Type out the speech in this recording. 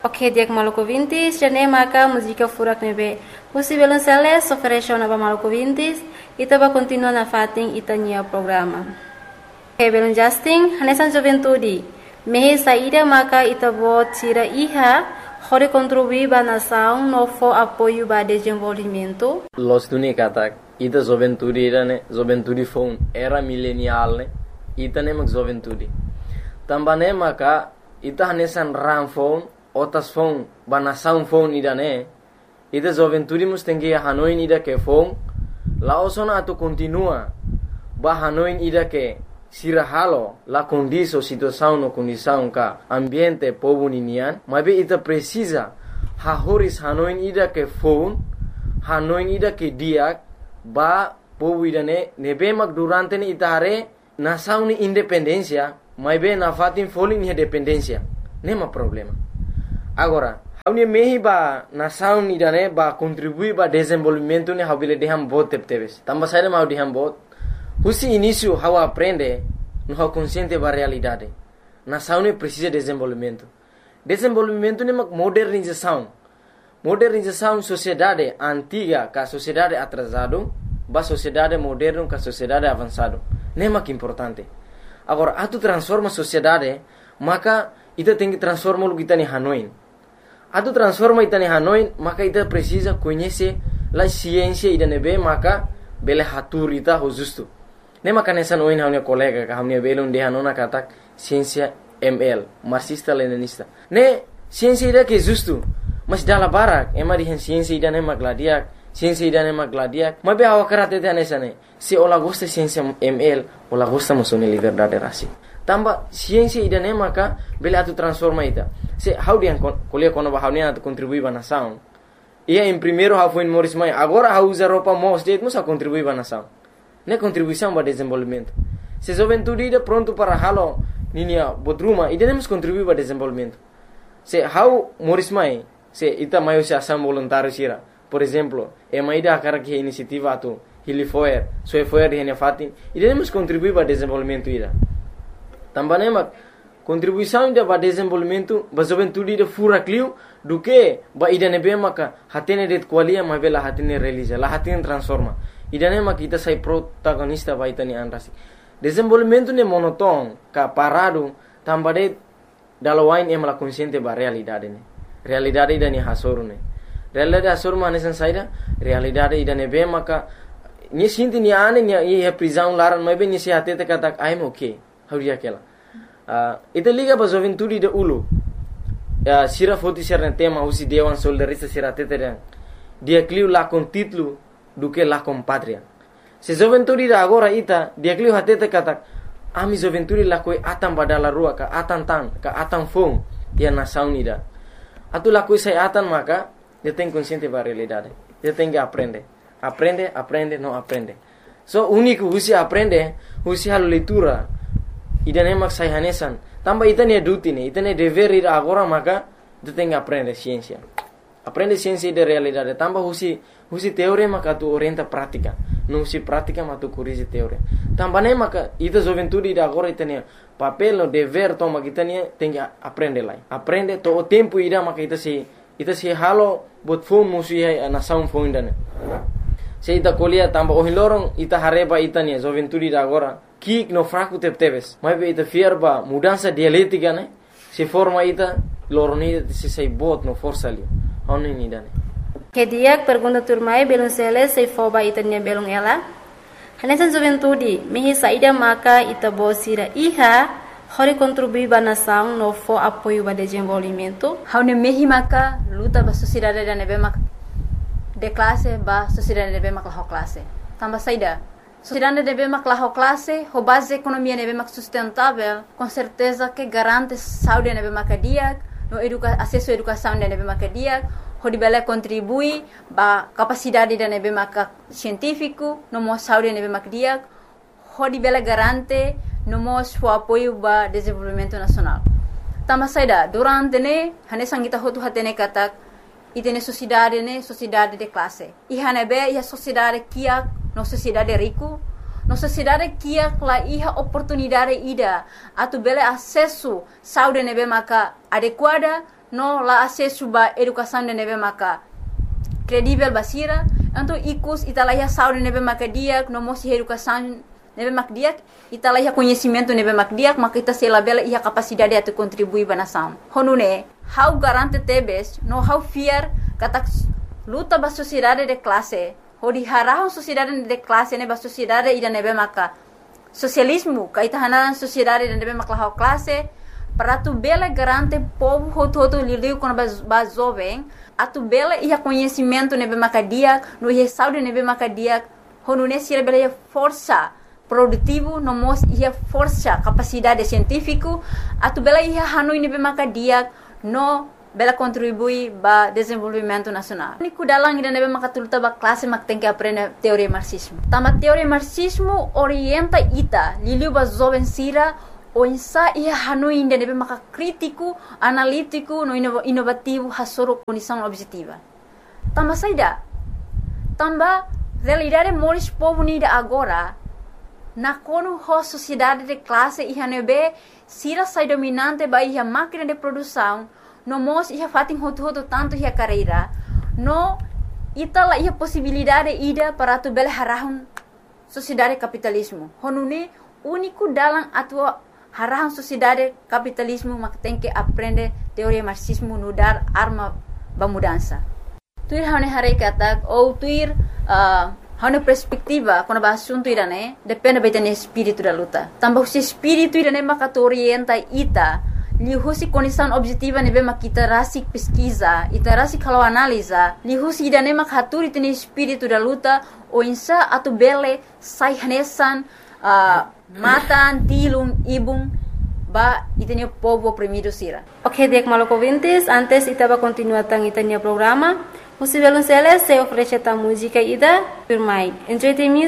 Ok, dia Maluku Vintis, jane maka música furak nebe. Pusi Belonceles ofereceu na Maluku Vintis, ita ba continua na fating itanya programa. Ok, Belon Justin, hanesan juventude. Mehe saída maka ita bo tira iha, hore contribuir ba nação no fo apoio ba desenvolvimento. Los tuni katak, ita juventude phone era millennial ne, ita ne mak juventude. Tambane maka ita hanesan ram phone, otas phone ba nação phone ida ne, ita juventude mus tengi Hanoi ida ke phone, laosona atu continua ba Hanoi ida ke sirahalo la condição situação no condição ka ambiente povo ninian, mas ita precisa hahoris Hanoi ida ke phone, Hanoi ida ke diak ba povo ida ne nebe mak durante ni ita hare nação ni independência, mas na fatin foling ni dependência, nema problema. Agora, haunia mehi ba nação ida ne ba contribuir ba desenvolvimento ni habile deham bot tepteves. Tamba saída mau deham bot. Husi início how aprende no how consciente ba realidade. Nação ne precisa de desenvolvimento. Desenvolvimento ne mak modernização. Modernização sociedade antiga ka sociedade atrasado, ba sociedade moderno ka sociedade avançado. Ne mak importante. Agora, atu transforma sociedade, maka ita tem que transformar o que está em Hanoi. Atu transforma ita em Hanoi, maka ita precisa conhecer a ciência ida nebe, maka bele hatur ita ho justo. Ne maka nessa noin haunia colega ka haunia belon de hanona katak ciência ML, marxista-leninista. Ne ciência ida que justo, mas dala barak, ema di ciência ida ne magladiak, ciência ida ne magladiak. Mas be hawa karate te nessa ne. Se ola gosta ciência ML, ola gosta musone liberdade rasi. Tamba ciência ida ne maka bele atu transforma ita. Se how dia kuliah kono ba haunia atu contribui ba nação. Ia em primeiro how foi Morris Mai, agora how usa roupa mos de musa contribui ba nação. Ne contribuição ba desenvolvimento. Se juventude ida pronto para halo ninia bodruma, ida nemos contribuir ba desenvolvimento. Se how Morris Mai, se ita maio se ação voluntário sira. Por exemplo, ema ida akara que iniciativa atu Hilifoer, Soefoer di hene fatin, ida nemos contribuir ba desenvolvimento ida. Também mak contribuição ida ba desenvolvimento ba juventude ida fura clio do que ba ida nebe maka hatene det qualia ma bela hatene realiza, la hatene transforma. Ida ne mak ita sai protagonista ba ita ni anrasi. Desenvolvimento ne monoton ka parado tambade dalawain em la consciente ba realidade ne. Realidade ida ni hasoru ne. Realidade hasoru manesan saida, realidade ida nebe maka ni sinti ni ane ni e prisão laran ma be ni se hatete katak I'm okay. How dia kela. Ita liga ba juventude de ulu. Sira foti serna tema usi dewan soldarista sira teteren. Dia cliu la con título do que la com pátria. Se juventude da agora ita dia cliu hatete katak ami juventude la koi atam badala rua ka atan tan ka atan fong dia nação nida. Atu la koi sai atan maka dia tem consciente ba realidade. Dia tem que aprender. Aprende, não aprende. So único usi aprende, usi halo leitura. Ida nemak sai hanesan. Tamba ita ne duty ne, ita ne dever ida agora maka tu tem que aprender ciência. Aprende ciência de realidade. Tamba husi teoria maka tu orienta prática. Não usi prática mas tu corrige teoria. Tamba ne maka ita juventude ida agora ita ne papel no dever toma kita ne tem que aprender lá. Aprende to o tempo ida maka ita se halo bot phone musi hai nação phone dane. Se ita kolia tamba ohilorong ita hareba ita ne juventude ida agora kik no fraco tepteves. Mas ita fierba mudança dialética né? Se forma ita loroni se sai bot no força ali. Onde ni dane. Que dia pergunta turmai belum sele se foba ita nya belum ela. Hanesan juventude mehi saída maka ita bosira iha hore contribuir ba nação no fo apoio ba desenvolvimento. Haune mehi maka luta ba sociedade da nebe maka de classe ba sociedade nebe maka ho classe. Tamba saída sociedade deve maclar classe, a base economia deve mac sustentável, com certeza que garante saúde deve macadiak, no acesso à educação deve macadiak, o deve contribui ba capacidade deve mac científico, no mo saúde deve macadiak, o deve garante no mo o apoio ba desenvolvimento nacional. Tama saida durante ne hanesang kita hotu hatene katak itene sociedade de classe. I hanebe ia sociedade kiak no sociedade rico, no sociedade kia kla iha oportunidade ida atu bele acesso saúde nebe maka adequada no la acesso ba educação de nebe maka credível basira, então icus italaiha saúde nebe maka dia, no mosi educação nebe mak dia, italaiha conhecimento nebe mak dia, maka ita se labela ia capacidade de contribuir ba nação. Honune, how garante tebes, no how fear katak luta ba sociedade de classe, hodi harahon sociedade de classe nebe sociedade ida nebe maka socialismo, kaita hanaran sociedade de nebe maka classe, para tu bela garante povo hoto liliu quando ba jovem, a tu bela ia conhecimento nebe maka dia, no ia saúde nebe maka dia, honune sira bela ia força produtivo, no mos ia força capacidade científico, a tu bela ia hanui nebe maka dia, no bela contribui ba desenvolvimento nacional. Niku dalang ida nebe maka tuluta ba classe mak tem que aprender teoria marxismo. Tama teoria marxismo orienta ita liliu ba jovem sira o insa ia hanui ida nebe maka crítico, analítico, no inovativo hasoro condição objetiva. Tamba saida. Tamba realidade moris povo nida agora na kono ho sociedade de classe ia nebe sira sai dominante ba ia máquina de produção no mos ia fatin hoto tanto ia carreira no itala ia possibilidade ida para tu bela harahun sociedade capitalismo honune único dalam atua harahun sociedade capitalismo mak tem que aprender teoria marxismo no dar arma ba mudança tuir hane hare katak ou tuir hane perspectiva quando ba assunto irane depende betene espírito da luta tambah se espírito irane maka orienta ita lihusi condição objetiva nebe makita rasik pesquisa ita rasik kalau analisa lihusi idane mak haturi tene espírito da luta o insa atu bele sai hanesan matan tilung ibung ba itene povo oprimido sira. Ok, dek maloko vintes, antes itaba continuar tang itania programa. Music Violonceles se oferece ta música ida por mai. Enjoy the music.